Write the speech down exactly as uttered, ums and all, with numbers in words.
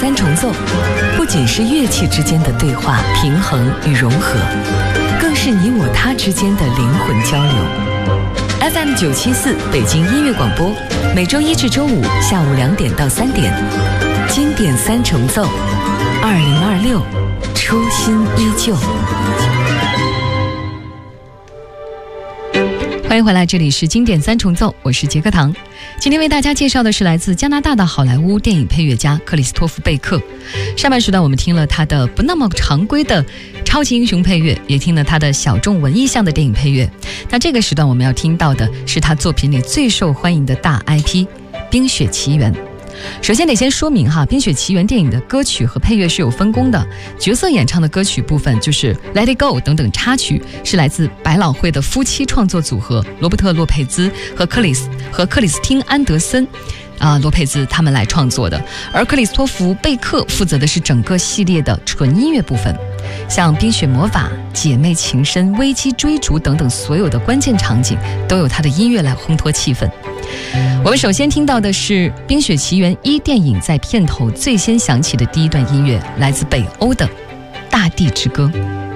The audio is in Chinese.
三重奏不仅是乐器之间的对话、平衡与融合，更是你我他之间的灵魂交流。F M 九七四北京音乐广播，每周一至周五下午两点到三点，经典三重奏，二零二六，初心依旧。欢迎回来，这里是经典三重奏，我是杰克唐。今天为大家介绍的是来自加拿大的好莱坞电影配乐家克里斯托弗·贝克。上半时段我们听了他的不那么常规的超级英雄配乐，也听了他的小众文艺向的电影配乐。那这个时段我们要听到的是他作品里最受欢迎的大 I P《冰雪奇缘》。首先得先说明哈，《冰雪奇缘》电影的歌曲和配乐是有分工的，角色演唱的歌曲部分就是 Let It Go 等等插曲是来自百老汇的夫妻创作组合罗伯特·洛佩兹和克里斯和克里斯汀·安德森啊，罗佩兹他们来创作的，而克里斯托弗·贝克负责的是整个系列的纯音乐部分，像冰雪魔法、姐妹情深、危机追逐等等所有的关键场景都有他的音乐来烘托气氛。我们首先听到的是《冰雪奇缘一》电影在片头最先响起的第一段音乐，来自北欧的《大地之歌》。